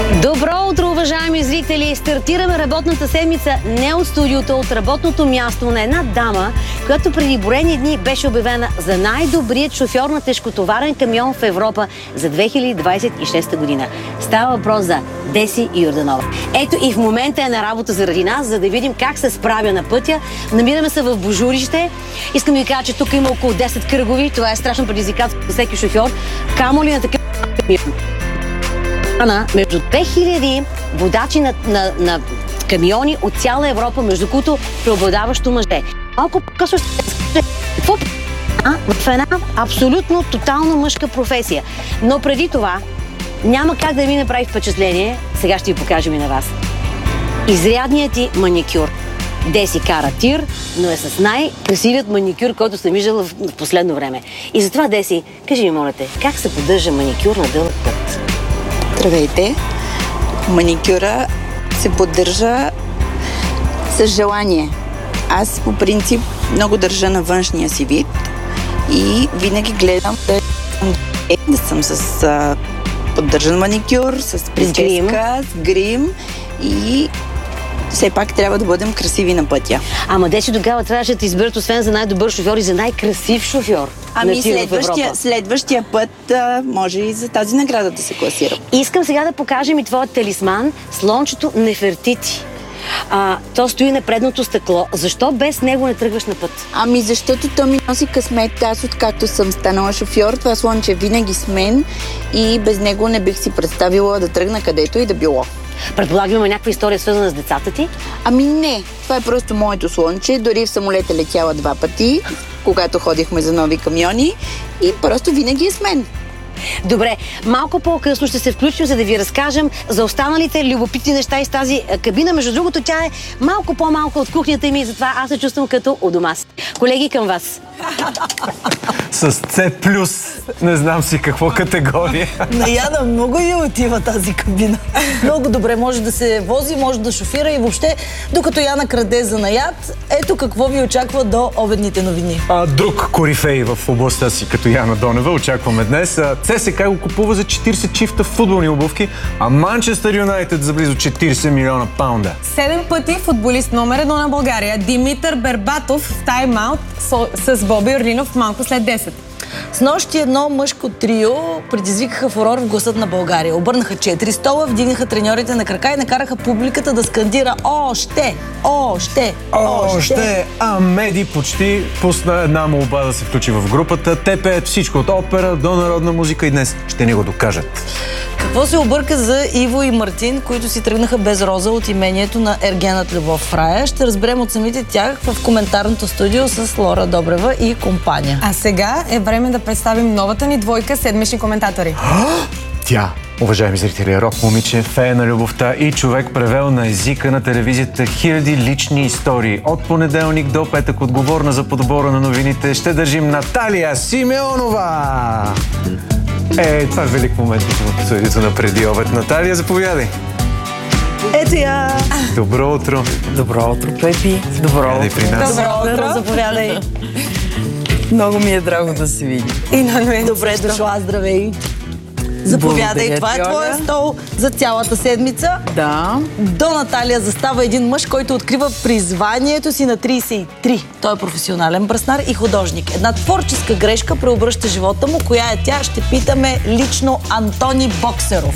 Добро утро, уважаеми зрители! Стартираме работната седмица не от студиото, от работното място на една дама, която преди броени дни беше обявена за най-добрият шофьор на тежкотоварен камион в Европа за 2026 година. Става въпрос за Деси Йорданова. Ето и в момента е на работа заради нас, за да видим как се справя на пътя. Намираме се в Божурище. Искам да ви кажа, че тук има около 10 кръгови. Това е страшно предизвикателство за всеки шофьор. Камо ли на такъв камион? Между 2000 водачи на камиони от цяла Европа, между които преобладаващо мъже. Малко по-късно ще се скаже какво в една абсолютно тотално мъжка професия. Но преди това няма как да ми направи впечатление, сега ще ви покажем и на вас. Изрядният ти маникюр. Деси кара тир, но е с най-красивият маникюр, който съм виждала в последно време. И затова, Деси, кажи ми, моля те, как се поддържа маникюр на дълъг път? Здравейте! Маникюра се поддържа с желание. Аз по принцип много държа на външния си вид и винаги гледам да съм с поддържан маникюр, с прическа, с грим и все пак трябва да бъдем красиви на пътя. Ама Деси, тогава трябваше да те изберат освен за най-добър шофьор и за най-красив шофьор. Ами следващия път може и за тази награда да се класирам. Искам сега да покажем и твоят талисман, слончето Нефертити. То стои на предното стъкло. Защо без него не тръгваш на път? Ами защото то ми носи късмет. Аз откакто съм станала шофьор, това слънче винаги с мен и без него не бих си представила да тръгна където и да било. Предполагам, има някаква история свързана с децата ти? Ами не, това е просто моето слънче. Дори в самолета летяла 2 пъти, когато ходихме за нови камиони и просто винаги е с мен. Добре, малко по-късно ще се включим, за да ви разкажем за останалите любопитни неща из тази кабина. Между другото, тя е малко по-малко от кухнята ми и затова аз се чувствам като у дома си. Колеги, към вас. С C+, не знам си какво категория. На Яна много ви отива тази кабина. Много добре, може да се вози, може да шофира и въобще, докато Яна краде за наят, ето какво ви очаква до обедните новини. Друг корифей в областта си, като Яна Донева, очакваме днес. ЦСКА го купува за 40 чифта футболни обувки, а Манчестър Юнайтед за близо 40 милиона паунда. 7 пъти футболист номер 1 на България Димитър Бербатов в тайм-аут с Боби Орлинов малко след 10. С нощи едно мъжко трио предизвикаха фурор в гласът на България. Обърнаха 4 стола, вдигнаха треньорите на крака и накараха публиката да скандира още, още, още. А Меди почти пусна една молба да се включи в групата. Те пеят всичко от опера до народна музика и днес ще ни го докажат. Какво се обърка за Иво и Мартин, които си тръгнаха без роза от имението на Ергенът Любов в рая? Ще разберем от самите тях в коментарното студио с Лора Добрева и компания. А сега е време да представим новата ни двойка седмични коментатори. Тя, уважаеми зрители, е рок момиче, фея на любовта и човек превел на езика на телевизията хиляди лични истории. От понеделник до петък отговорна за подбора на новините ще държим Наталия Симеонова! Това е велик момент в студиото на Преди обед. Наталия, заповядай! Ето я! Добро утро! Добро утро, Пепи! Добро утро! Добро утро! Заповядай! Много ми е драго да се види. И на мен. Добре дошла, здравей! Заповядай, това е твоя стол за цялата седмица. Да. До Наталия застава един мъж, който открива призванието си на 33. Той е професионален браснар и художник. Една творческа грешка преобръща живота му. Коя е тя? Ще питаме лично Антони Боксеров.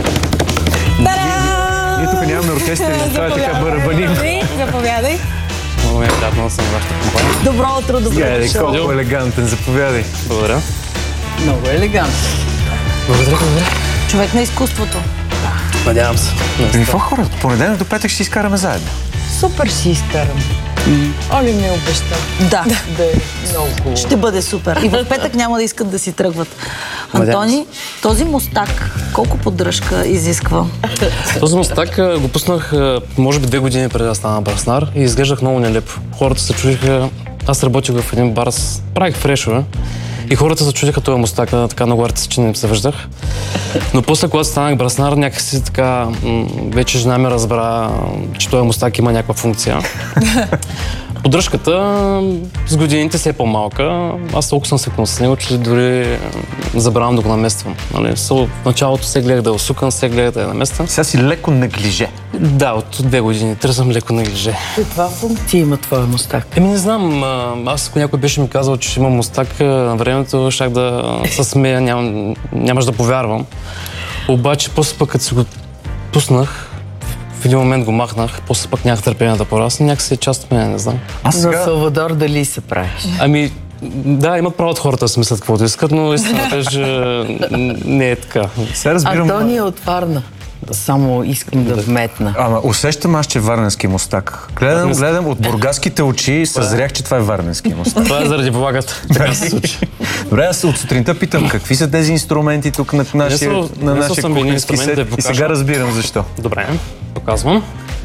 Ние тук нямаме оркестър, затова е така барабаним. Заповядай. Много ми е приятно да съм в вашата компания. Добро утро, добре дошъл. Колко елегантен, заповядай. Благодаря. Много елегантно. Благодаря. Човек на изкуството. Надявам се. Какво хора? От понеделник до петък ще си изкараме заедно. Супер си изкарам. Оли ми обеща. Да. Да е много хубаво. Ще бъде супер. И в петък няма да искат да си тръгват. Антони, този мустак колко поддръжка изисква? Този мустак го пуснах може би 2 години преди да стана браснар и изглеждах много нелепо. Хората се чудиха. Аз работих в един бар, правих фрешове. И хората се чудиха този мустак, така много артистичен им се виждах. Но после, когато станах браснар, някакси така, вече жена ми разбра, че този мустак има някаква функция. Поддръжката с годините си е по-малка. Аз толкова съм свикнал с него, че дори забравям да го намествам. Нали? В началото се гледах да е усукан, се гледах да е намествам. Сега си леко неглиже. Да, от 2 години търсам леко неглиже. Каква функция има твоя мустак? Не знам. Аз, ако някой беше ми казал, че имам мустак на времето, щях да се смея, нямаш да повярвам. Обаче, после пък, като си го пуснах, в един момент го махнах, после пък нямах търпение да порасне, някакси е част от мен, не знам. За Салвадор дали се правиш? Ами, да, имат право от хората да си мислят каквото искат, но истината е, че не е така. Сега разбирам... Антония от Варна. Само искам да вметна. Ама усещам аз, че е варненски мустак. Гледам от бургаските очи и съзрях, че това е варненски мустак. Това е заради влагата. Така се случи. Добре, аз от сутринта питам, какви са тези инструменти тук на нашия кухненски сет и сега разбирам защо. Добре, показвам.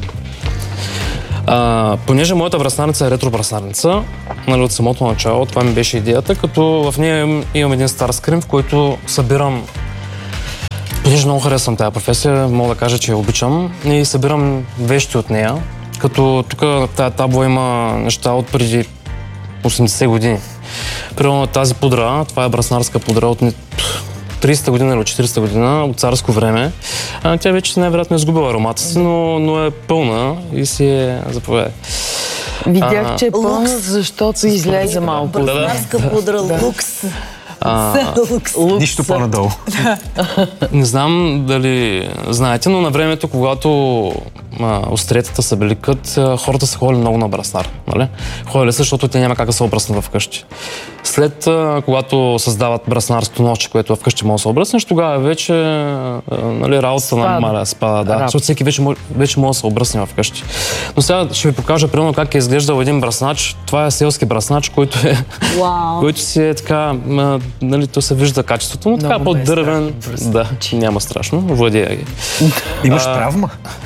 Понеже моята бръснарница е ретро-бръснарница, нали, от самото начало, това ми беше идеята, като в нея имам един стар скрин, в който събирам. Понеже много харесвам тази професия, мога да кажа, че я обичам и събирам вещи от нея, като тук на тази табла има неща от преди 80 години. Примерно тази пудра, това е бръснарска пудра от 30-та година или 40-та година, от царско време. Тя вече най-вероятно е изгубила аромата си, но е пълна и си е заповядай. Видях, че е пълна, защото излезе малко. Бръснарска пудра, лукс. Нищо по-надолу. Не знам дали знаете, но на времето, когато остриетата се беликат, хората са ходили много на бръснар. Нали? Ходили, защото те няма как да се обръснат вкъщи. След когато създават бръснарското нощче, което вкъщи може да се обръснеш, тогава вече нали, работата намаля, спада. Да. Защото всеки вече може да се обръсне вкъщи. Но сега ще ви покажа примерно как е изглеждал един бръснач. Това е селски бръснач, който си е така, нали, то се вижда качеството, но така по-дървен. Да, няма страшно. Владея ги. Имаш травма?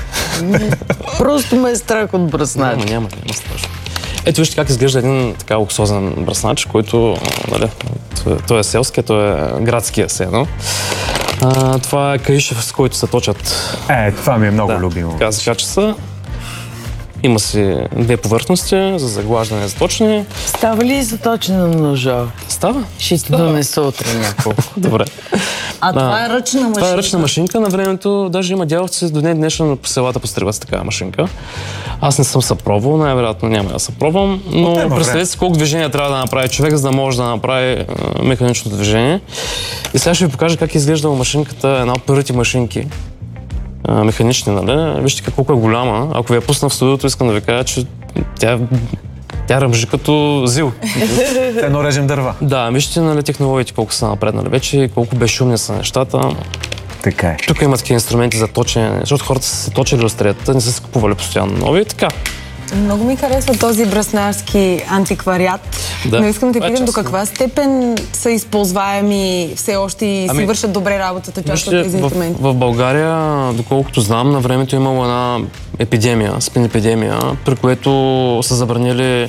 Просто ме е страх от бръснач. Няма страшно. Ето вижте как изглежда един така луксозен бръснач, който, нали, той е селски, той е градския сено. Това е каишев, с който се точат. Това ми е много любимо. Така се кача са. Има си 2 повърхности за заглаждане и заточане. Става ли заточане на ножа? Става. Ще ти донеса утре няколко. Добре. Това е ръчна машинка? Това е ръчна машинка. На времето даже има дяволци до днес днешно по селата постриват с такава машинка. Аз не съм съпробвал, най-вероятно няма да съпробвам, но представете си колко движения трябва да направи човек, за да може да направи механично движение. И сега ще ви покажа как е изглеждала машинката, една от първите машинки. Механични, нали? Вижте колко е голяма. Ако ви я пусна в студиото, искам да ви кажа, че тя ръмжи като зил. Едно режем дърва. Да, вижте, нали, технологиите колко са напреднали вече, колко безшумни са нещата. Така е. Тук има такива инструменти за точене, защото хората са се точили остриетата, не са се купували постоянно нови и така. Много ми харесва този бръснарски антиквариат. Да. Но искам да питам до каква степен са използваеми все още и си вършат добре работата част от тези инструменти. В България, доколкото знам, на времето имало една епидемия, спин епидемия, при което са забранили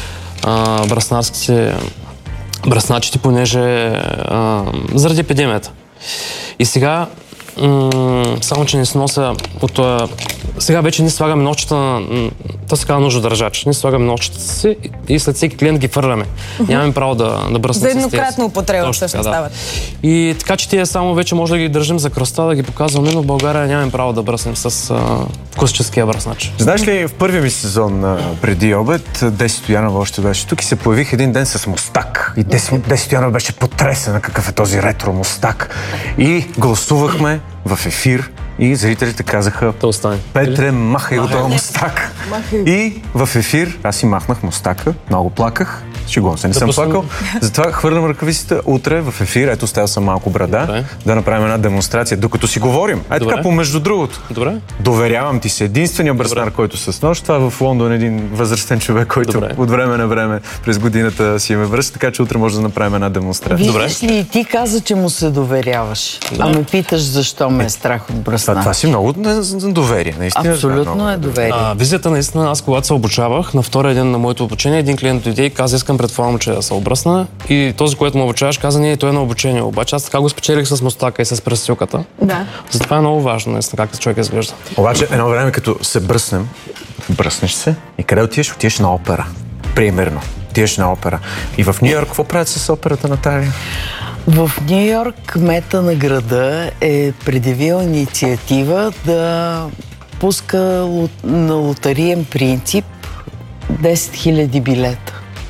бръсначите, понеже заради епидемията. И сега само, че не се нося от това. Сега вече ние слагаме нощчета, то се казва ножодържач. Ние слагаме нощчета си и след всеки клиент ги фърляме. Нямаме право да бръснем с тези. За еднократна употреба всъщност стават. И така, че тия само вече може да ги държим за кръста, да ги показваме, но в България нямаме право да бръснем с класическия бръснач. Знаеш ли, в първия ми сезон преди обед, Деси Стоянова още беше тук и се появих един ден с мустак. И Деси Стоянова беше потресена какъв е този ретро мустак. И гласувахме в ефир и зрителите казаха: Петре, махай го този мустак. И в ефир аз си махнах мустака, много плаках, шегувам се, не съм плакал. Затова хвърлям ръкавиците утре в ефир, ето оставил съм малко брада, да направим една демонстрация, докато си говорим. Така помежду другото. Доверявам ти се, единствения бръснар, който с нож, това в Лондон един възрастен човек, който от време на време през годината си ме връща, така че утре може да направим една демонстрация. Виждаш ли, ти каза, че му се доверяваш, а ме питаш защо ме е страх от бръснар. Това си много доверие, наистина. Абсолютно е доверие. Визията, наистина, аз когато се обучавах, на втория ден на моето обучение, един клиент дойде и каза: искам пред това момче да се обръсна. И този, който му обучаваш, каза: не, той е на обучение. Обаче аз така го спечелих с мустака и с пресилката. Да. Затова е много важно, наистина, как човек изглежда. Обаче едно време, като се бръснем, бръснеш се и къде отиеш? Отиеш на опера. примерно. Тиеш на опера. И в Ню Йорк какво правят с операта, Наталия? В Ню Йорк кмета на града е предявил инициатива да пуска на лотариен принцип 10 000 билета.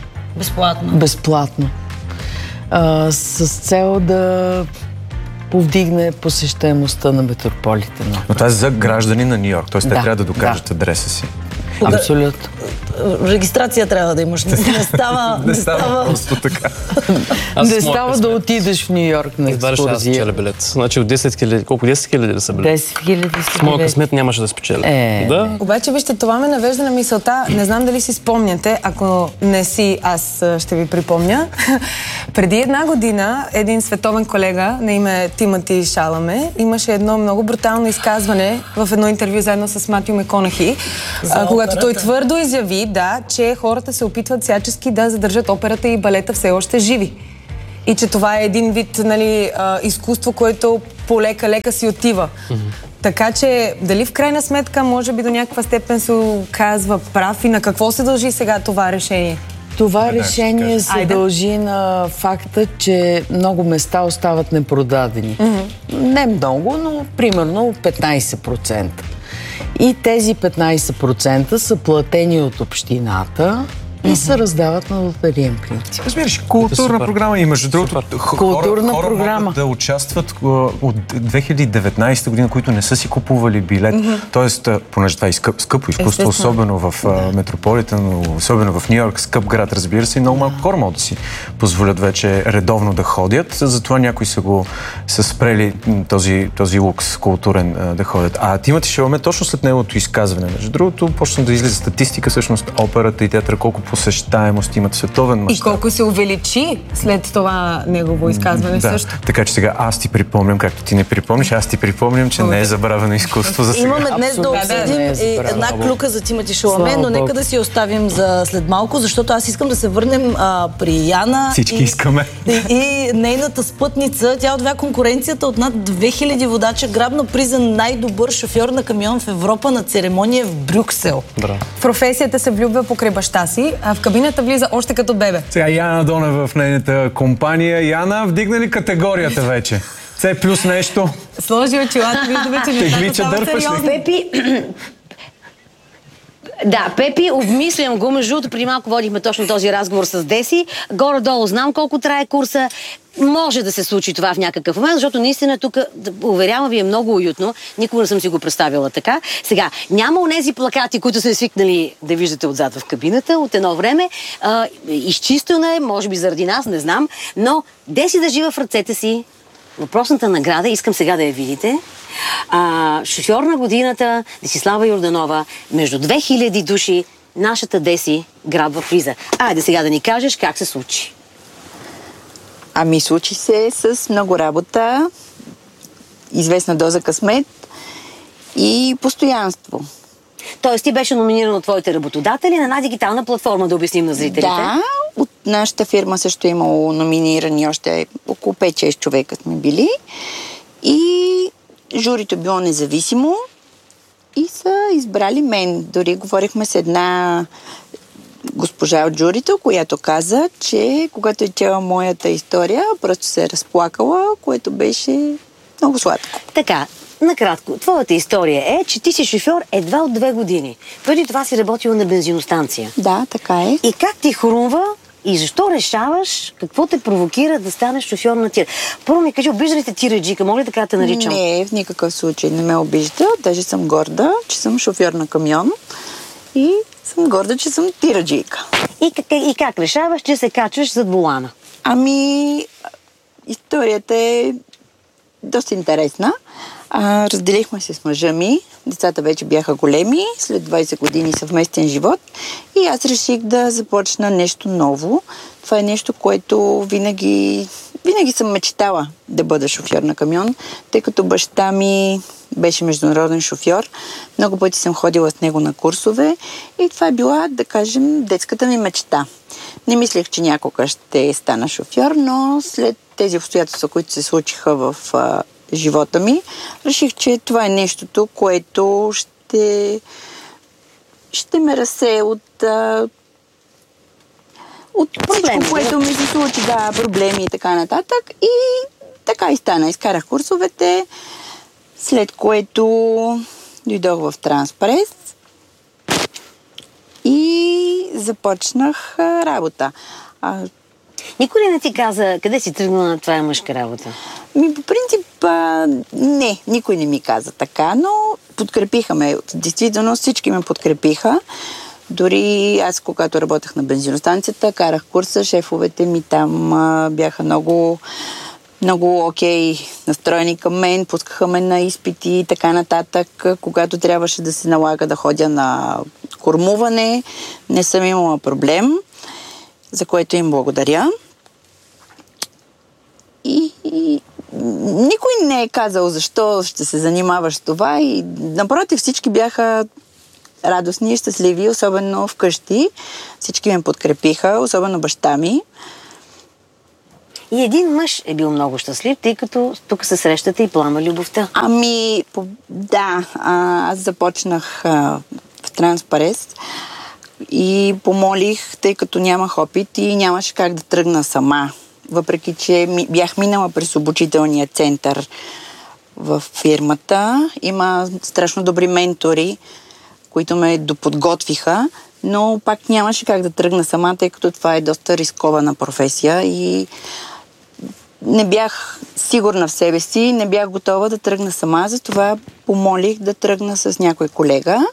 Безплатно. С цел да повдигне посещаемостта на Метрополитена. Но това е за граждани на Ню Йорк, т.е. те трябва да докажат адреса си. Абсолютно. Регистрация трябва да имаш. Не става. Просто така. Не става да отидеш в Ню Йорк на Едва ли ще аз екскурзия. спечеля билет. Значи от 10 000, колко 10 000 ли са билет? 10 000 С са моя билети. късмет нямаше да спечеля. Да? Обаче, вижте, това ме навежда на мисълта. Не знам дали си спомняте, ако не си, аз ще ви припомня. Преди една година един световен колега на име Тимати Шаламе имаше едно много брутално изказване в едно интервю заедно с Матю Макконахи, когато той твърдо изяви, че хората се опитват всячески да задържат операта и балета все още живи. И че това е един вид, изкуство, което полека-лека си отива. Така че, дали в крайна сметка, може би до някаква степен се оказва прав и на какво се дължи сега това решение? Това решение се дължи на факта, че много места остават непродадени. Не много, но примерно 15%. И тези 15% са платени от общината и се раздават на лотариен принцип. Разбираш, културна програма и между другото хора могат да участват от 2019 година, които не са си купували билет. Тоест, понеже това е скъпо изкуство, особено в Метрополитен, особено в Ню Йорк, скъп град, разбира се, и много малко хора могат да си позволят вече редовно да ходят. Затова някои са спрели този лукс културен да ходят. А Тимати Шаламе точно след неговото изказване, между другото, почна да излиза статистика, всъщност операта и театъра, колко посещаемост имат световен мащаб. И колко се увеличи след това негово изказване също. Така че сега аз ти припомням, както ти не припомниш, аз ти припомням, че не е забравено изкуство за сега. Имаме днес да обсъдим една клюка за Тимати Шаламе, но нека да си оставим за след малко, защото аз искам да се върнем при Яна. Всички искаме. И нейната спътница. Тя отвя конкуренцията от над 2000 водача, грабна приза най-добър шофьор на камион в Европа на церемония в Брюксел. В професията се влюбва покрай баща си, а в кабината влиза още като бебе. Сега Яна Донева в нейната компания. Яна, вдигна ли категорията вече? С плюс нещо? Сложи очилата, вижда вече нещата става сериозно. Пепи, обмислям го. Между другото, преди малко водихме точно този разговор с Деси. Горе-долу знам колко трае курса. Може да се случи това в някакъв момент, защото наистина тук, уверявам ви, е много уютно. Никога не съм си го представила така. Сега, няма онези плакати, които са свикнали да виждате отзад в кабината от едно време. Изчистена е, може би заради нас, не знам. Но Деси да жива в ръцете си въпросната награда, искам сега да я видите. Шофьор на годината Десислава Йорданова, между 2000 души, нашата Деси грабва приза. Айде сега да ни кажеш как се случи. Случи се с много работа, известна доза късмет и постоянство. Тоест ти беше номинирана от твоите работодатели на една дигитална платформа, да обясним на зрителите. Да, от нашата фирма също е имало номинирани още около 5-6 човека сме били. И журито било независимо и са избрали мен. Дори говорихме с една госпожа от журито, която каза, че когато е чела моята история, просто се е разплакала, което беше много сладко. Така, накратко, твоята история е, че ти си шофьор едва от 2 години. Преди това си работила на бензиностанция. Да, така е. И как ти хрумва и защо решаваш, какво те провокира да станеш шофьор на тир? Първо ми кажи, обижда ли те тираджика? Мога ли така да те наричам? Не, в никакъв случай не ме обижда. Даже съм горда, че съм шофьор на камион и съм горда, че съм тираджийка. И как решаваш, че се качваш зад волана? Историята е доста интересна. Разделихме се с мъжа ми. Децата вече бяха големи, след 20 години съвместен живот. И аз реших да започна нещо ново. Това е нещо, което винаги съм мечтала да бъда шофьор на камион, тъй като баща ми беше международен шофьор. Много пъти съм ходила с него на курсове и това е била, да кажем, детската ми мечта. Не мислех, че някога ще стана шофьор, но след тези обстоятелства, които се случиха в живота ми, реших, че това е нещото, което ще ме разсее от от всичко, което ми се случи, да, проблеми и така нататък. И така и стана. Изкарах курсовете, след което дойдох в Транспрес и започнах работа. Никой ли не ти каза къде си тръгнала, това е мъжка работа? По принцип, не, никой не ми каза така, но подкрепиха ме. Действително всички ме подкрепиха. Дори аз, когато работех на бензиностанцията, карах курса, шефовете ми там бяха много окей настроени към мен, пускаха ме на изпити и така нататък. Когато трябваше да се налага да ходя на кормуване, не съм имала проблем, за което им благодаря. И никой не е казал защо ще се занимаваш с това и напротив, всички бяха радостни и щастливи, особено вкъщи. Всички ме подкрепиха, особено баща ми. И един мъж е бил много щастлив, тъй като тук се срещате и плама любовта. Да, аз започнах в Транспрес и помолих, тъй като нямах опит и нямаше как да тръгна сама. Въпреки че бях минала през обучителния център в фирмата. Има страшно добри ментори, които ме доподготвиха, но пак нямаше как да тръгна сама, тъй като това е доста рискована професия и не бях сигурна в себе си, не бях готова да тръгна сама, затова помолих да тръгна с някой колега.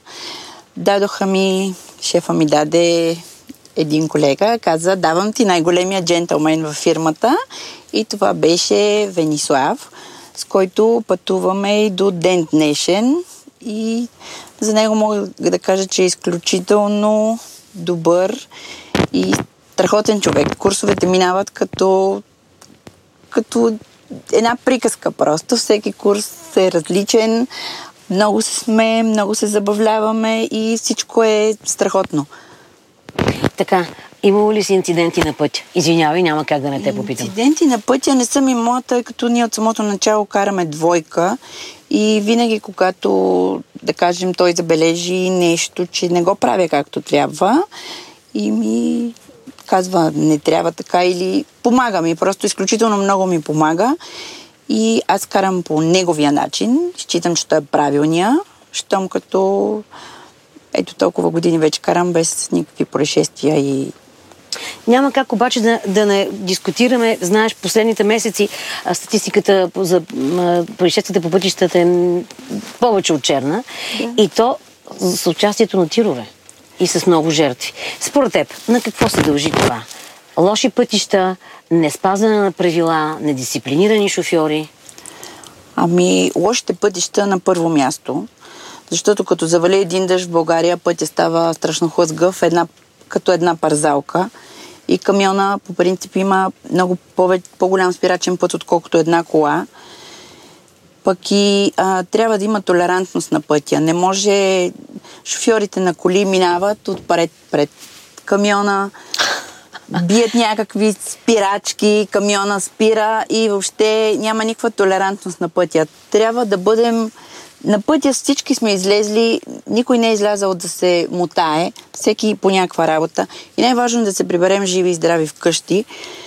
Шефа ми даде един колега, каза, давам ти най-големия джентълмен във фирмата и това беше Венислав, с който пътуваме и до ден днешен и за него мога да кажа, че е изключително добър и страхотен човек. Курсовете минават като една приказка просто. Всеки курс е различен, много се смеем, много се забавляваме и всичко е страхотно. Така, имало ли си инциденти на пътя? Извинявай, няма как да не те попитам. Инциденти на пътя не съм имала, тъй като ние от самото начало караме двойка и винаги, когато, да кажем, той забележи нещо, че не го правя както трябва и ми казва, не трябва така или помага ми, просто изключително много ми помага и аз карам по неговия начин, считам, че той е правилния, щом като ето толкова години вече карам без никакви происшествия и... Няма как обаче да не дискутираме. Знаеш, последните месеци статистиката за происшествията по пътищата е повече от черна. И то с участието на тирове и с много жертви. Според теб, на какво се дължи това? Лоши пътища, неспазване на правила, недисциплинирани шофьори? Лошите пътища на първо място. Защото като завали един дъжд в България, пътя става страшно хлъзгав, като една парзалка. И камиона по принцип има много по-голям спирачен път, отколкото една кола. Пък и трябва да има толерантност на пътя. Не може шофьорите на коли минават отпред пред камиона, бият някакви спирачки, камиона спира и въобще няма никаква толерантност на пътя. Трябва да бъдем... На пътя всички сме излезли, никой не е излязал да се мотае, всеки по някаква работа. И най-важно е да се приберем живи и здрави вкъщи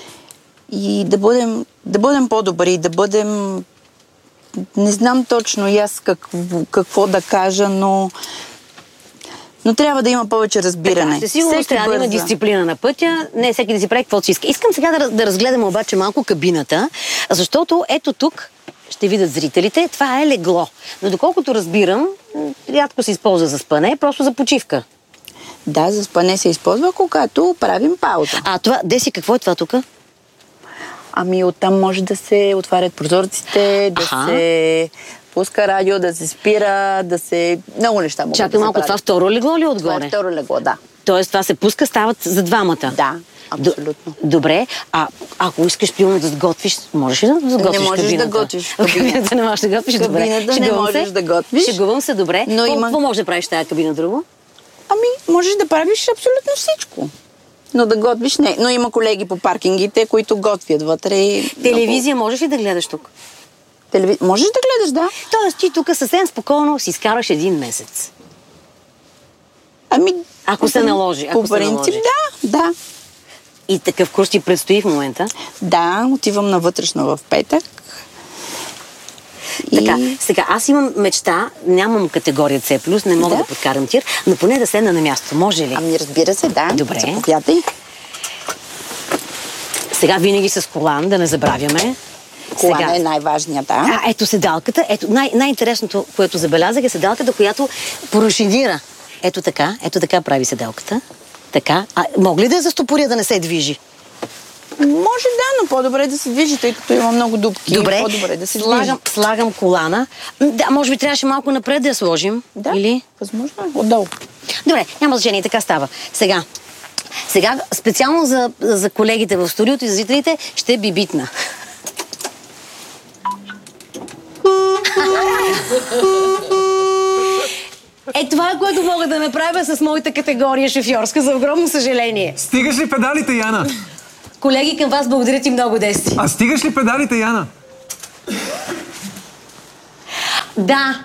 и да бъдем по-добри, да бъдем... Не знам точно и аз какво да кажа, но трябва да има повече разбиране. Така, сигурно трябва да има дисциплина на пътя, не всеки да си прави каквото си иска. Искам сега да разгледам обаче малко кабината, защото ето тук ще видят зрителите, това е легло. Но доколкото разбирам, рядко се използва за спане, просто за почивка. Да, за спане се използва, когато правим пауза. Това, Деси, какво е това тук? Оттам може да се отварят прозорците, да се пуска радио, да се спира, да се... Много неща могат. Чакай малко, това второ легло ли е отгоре? Това е второ легло, да. Тоест това се пуска, стават за двамата? Да. Абсолютно. Добре, ако искаш пилно да сготвиш, можеш ли да сготвиш кабината? Не можеш да готвиш кабината. Не можеш да готвиш, добре. Кабината не можеш да готвиш. Шегувам се, добре. Какво можеш да правиш в тази кабина друго? Можеш да правиш абсолютно всичко. Но да готвиш не. Но има колеги по паркингите, които готвят вътре. Телевизия можеш ли да гледаш тук? Можеш да гледаш, да. Тоест ти тук съвсем спокойно си изкараш един месец. Ако се наложи. По принцип, да. И такъв курс ти предстои в момента? Да, отивам на вътрешно в петък. Така, сега аз имам мечта, нямам категория C+, не мога да подкарам тир, но поне да седна на място. Може ли? Ами разбира се, да. Добре. Заповядай. Сега винаги с колан, да не забравяме. Колана е най-важният, да. Ето седалката. Ето, най-интересното, което забелязах, е седалката, която прошедира. Ето така прави седалката. Така. Мога ли да я застопоря, да не се движи? Може да, но по-добре да се движи, тъй като има много дупки. Добре, по-добре да се движи. Слагам колана. Да, може би трябваше малко напред да я сложим. Да, или? възможно е. Отдолу. Добре, няма значение, така става. Сега специално за колегите в студиото и за зрителите, ще бибитна. Това е, което мога да направя с моята категория шофьорска, за огромно съжаление. Стигаш ли педалите, Яна? Колеги, към вас благодаря ти много, Деси. А стигаш ли педалите, Яна? Да.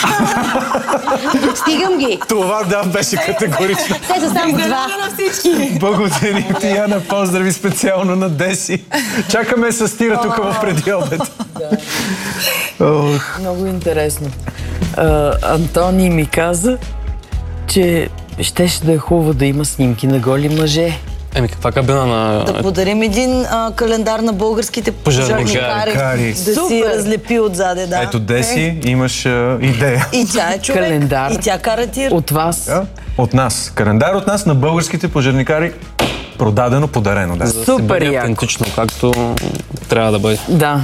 Стигам ги. Това беше категорично. Те са само два. Благодарим ти, Яна. Поздрави специално на Деси. Чакаме с тира тук в преди обед. Много интересно. Антони ми каза, че щеше да е хубаво да има снимки на голи мъже. Каква кабина на... Да подарим един календар на българските пожарникари. Да си разлепи отзаде, да. Ето, Деси, имаш идея. И тя е човек. Календар. И тя кара тир. От вас. Да? От нас. Календар от нас на българските пожарникари. Продадено, подарено. Да. Супер яко. Аутентично, както трябва да бъде. Да.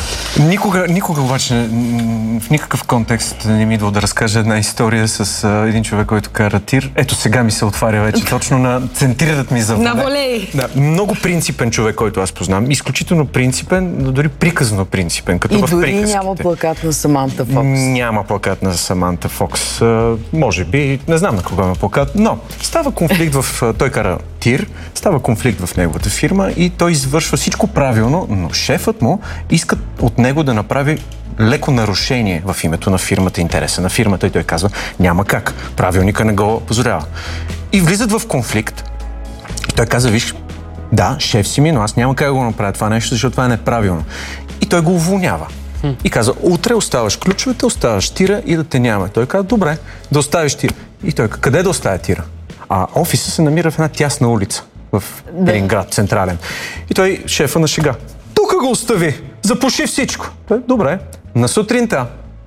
Никога обаче в никакъв контекст не ми идва да разкажа една история с един човек, който кара тир. Ето сега ми се отваря вече точно на центрират ми за вода. Наволей! Да, много принципен човек, който аз познавам. Изключително принципен, но дори приказно принципен, като в приказките. И дори няма плакат на Саманта Фокс. Няма плакат на Саманта Фокс. Може би, не знам на кого има плакат, но става конфликт той кара тир, става конфликт в неговата фирма и той извършва всичко правилно, но шефът му иска от него да направи леко нарушение в името на фирмата, интереса на фирмата и той казва, няма как, правилника не го позволява. И влизат в конфликт и той казва, виж, да, шеф си ми, но аз няма как да го направя това нещо, защото това е неправилно. И той го уволнява. И казва, утре оставаш ключовете, оставаш тира и да те няма. Той казва, добре, да оставиш тира. И той казва, къде да оставя тира? Офиса се намира в една тясна улица в един град, централен. И той, шефа на шега, тук го остави, запуши всичко. Той, добре, на сутринта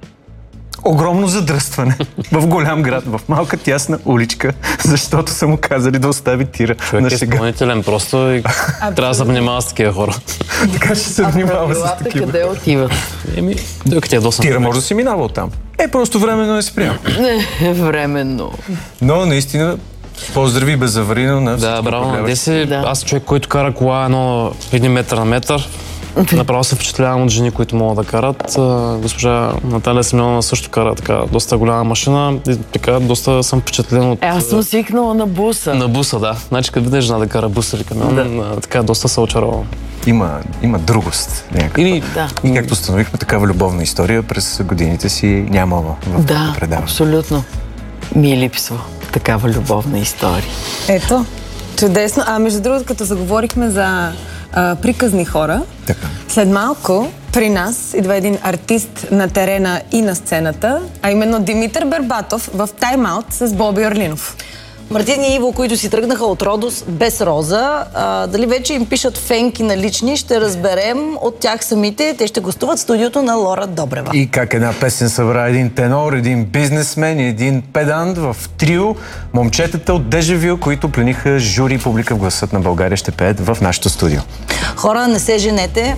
огромно задръстване в голям град, в малка тясна уличка, защото са му казали да остави тира на шега. Човек е изпълнителен просто и трябва да се внимава с такива хора. Така ще се внимава с такива. Къде отиват? Докато ядосам. Тира може да си минава оттам. Просто временно е спрял. Не, временно. Но наистина поздрави безаварийно на всички. Да, браво на Деси. Да. Аз човек, който кара кола 1 метър на метър. Направо се впечатлявам от жени, които могат да карат. Госпожа Наталия Симеонова също кара така доста голяма машина и така доста съм впечатлен от... Аз съм свикнала на буса. На буса, да. Значи като видиш жена да кара бус или камион, така доста се очаровам. Има другост някаква. И както установихме, такава любовна история през годините си нямала в предаване. Да, абсолютно. Ми липсва такава любовна история. Ето, чудесно. Между другото, като заговорихме за приказни хора, така. След малко при нас идва един артист на терена и на сцената, а именно Димитър Бербатов в тайм-аут с Боби Орлинов. Мартин и Иво, които си тръгнаха от Родос без роза, дали вече им пишат фенки на лични, ще разберем от тях самите. Те ще гостуват в студиото на Лора Добрева. И как една песен събра един тенор, един бизнесмен и един педант в трио. Момчетата от Дежавю, които плениха жури и публика в Гласът на България, ще пеят в нашото студио. Хора, не се женете.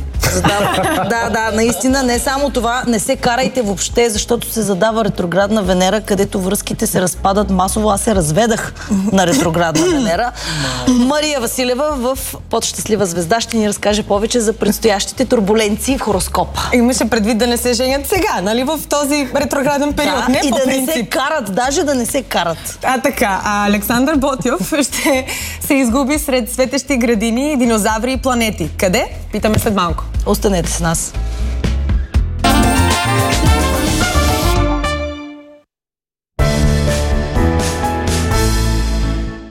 Да, наистина, не само това, не се карайте въобще, защото се задава ретроградна Венера, където връзките се разпадат масово. Аз се разведах на ретроградна Венера. Мария Василева в Подщастлива звезда ще ни разкаже повече за предстоящите турбуленции в хороскопа. Имаше предвид да не се женят сега, нали, в този ретрограден период. Не и по да принцип. не се карат, даже да не се карат. Така, Александър Ботйов ще се изгуби сред светещи градини, динозаври и планети. Къде? Питаме след малко. Останете с нас.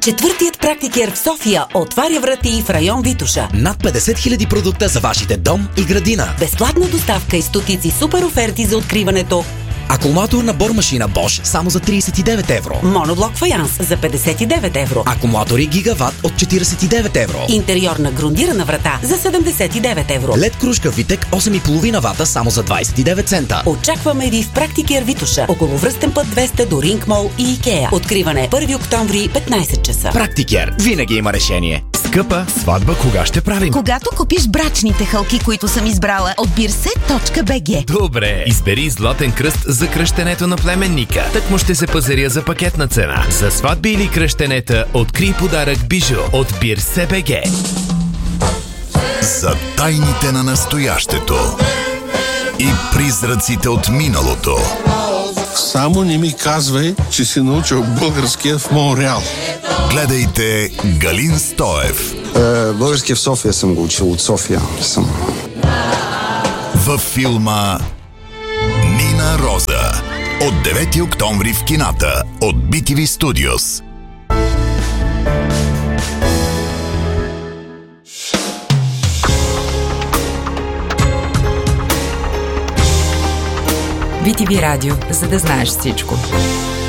Четвъртият практикер в София отваря врати в район Витоша. Над 50 000 продукта за вашите дом и градина. Безплатна доставка и стотици супер оферти за откриването. Акумулатор на бормашина Bosch само за 39 евро. Моноблок фаянс за 59 евро. Акумулатори Гигават от 49 евро. Интериорна грундирана врата за 79 евро. LED кружка Витек 8,5 вата само за 29 цента. Очакваме ви в Практикер Витоша, около Връстен път 200 до Ринг Мол и Икеа. Откриване 1 октомври, 15 часа. Практикер винаги има решение. Скъпа сватба кога ще правим? Когато купиш брачните хълки, които съм избрала от birset.bg. Добре, избери златен кръст за кръщенето на племенника. Тъкмо ще се пазаря за пакетна цена. За сватби или кръщенета открий подарък бижу от birset.bg. За тайните на настоящето и призраците от миналото. Само не ми казвай, че си научил българския в Монреал. Гледайте Галин Стоев. Българския в София съм го учил, от София съм. Във филма Нина Роза от 9 октомври в кината от BTV Studios. BTV Радио, за да знаеш всичко.